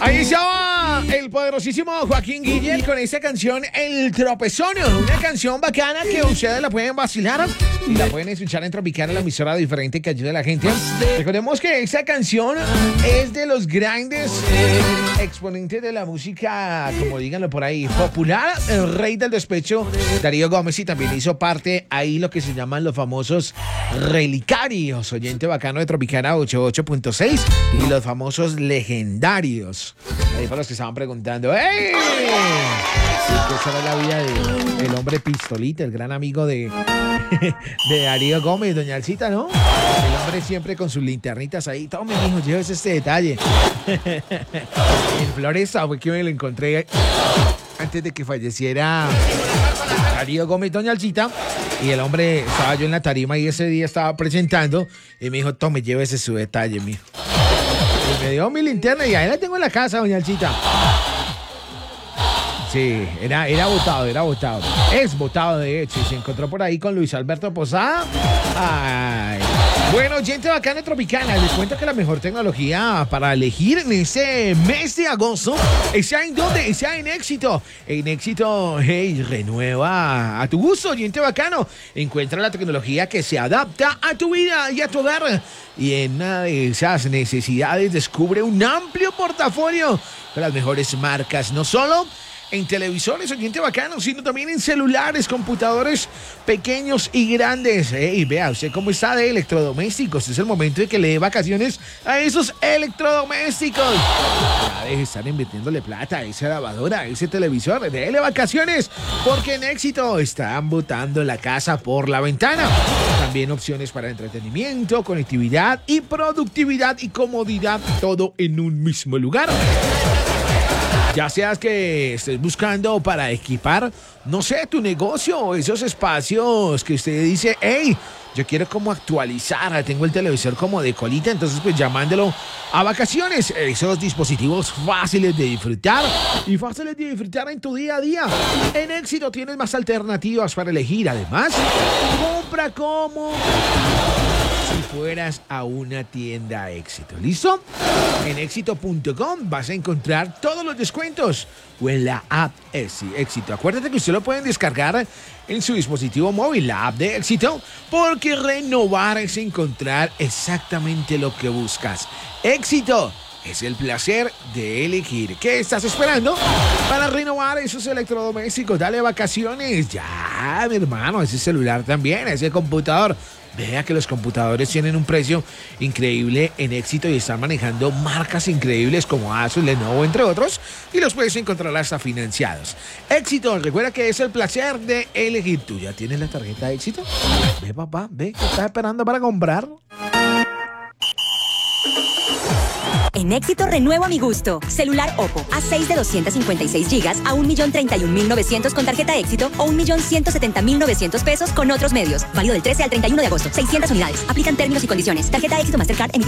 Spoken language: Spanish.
Ahí estaba el poderosísimo Joaquín Guillén con esta canción El Tropezón, una canción bacana que ustedes la pueden vacilar y la pueden escuchar en Tropicana, la emisora diferente que ayuda a la gente. Recordemos que esta canción es de los grandes exponentes de la música, como díganlo por ahí, popular, el rey del despecho, Darío Gómez, y también hizo parte ahí lo que se llaman los famosos relicarios, oyente bacano de Tropicana 88.6, y los famosos legendarios. Ahí para los que estaban preguntando, ¡hey! ¿Qué será la vida del hombre Pistolita, el gran amigo de Darío Gómez, doña Alcita, ¿no? El hombre siempre con sus linternitas ahí. Tome, mijo, llévese este detalle. En Floresta fue que me lo encontré antes de que falleciera Darío Gómez, doña Alcita. Y el hombre, estaba yo en la tarima y ese día estaba presentando. Y me dijo, tome, llévese su detalle, mijo. Y me dio mi linterna y ahí la tengo en la casa, doña Alcita. Sí, era votado. Es votado, de hecho, y se encontró por ahí con Luis Alberto Posada. Ay. Bueno, gente bacana de Tropicana, les cuento que la mejor tecnología para elegir en este mes de agosto está en donde, está en Éxito. En Éxito, hey, renueva a tu gusto, gente bacano. Encuentra la tecnología que se adapta a tu vida y a tu hogar. Y en una de esas necesidades descubre un amplio portafolio de las mejores marcas, no solo en televisores, oyente bacano, sino también en celulares, computadores pequeños y grandes. Y vea usted cómo está de electrodomésticos. Es el momento de que le dé vacaciones a esos electrodomésticos. Ya deje de estar invirtiéndole plata a esa lavadora, a ese televisor. Déle vacaciones, porque en Éxito están botando la casa por la ventana. También opciones para entretenimiento, conectividad y productividad y comodidad, todo en un mismo lugar. Ya seas que estés buscando para equipar, no sé, tu negocio o esos espacios que usted dice, hey, yo quiero como actualizar, tengo el televisor como de colita, entonces pues llamándolo a vacaciones. Esos dispositivos fáciles de disfrutar y fáciles de disfrutar en tu día a día. En Éxito tienes más alternativas para elegir. Además, compra como si fueras a una tienda Éxito. ¿Listo? En éxito.com vas a encontrar todos los descuentos o en la app Éxito. Acuérdate que usted lo pueden descargar en su dispositivo móvil, la app de Éxito, porque renovar es encontrar exactamente lo que buscas. Éxito es el placer de elegir. ¿Qué estás esperando para renovar esos electrodomésticos? Dale vacaciones. Ya, mi hermano, ese celular también, ese computador. Vea que los computadores tienen un precio increíble en Éxito y están manejando marcas increíbles como Asus, Lenovo, entre otros, y los puedes encontrar hasta financiados. Éxito, recuerda que es el placer de elegir. ¿Tú ya tienes la tarjeta Éxito? Ve, papá, ve, ¿qué estás esperando para comprar? En Éxito renuevo a mi gusto. Celular Oppo A6 de 256 GB a 1.031.900 con tarjeta Éxito o 1.170.900 pesos con otros medios. Válido del 13 al 31 de agosto. 600 unidades. Aplican términos y condiciones. Tarjeta Éxito Mastercard en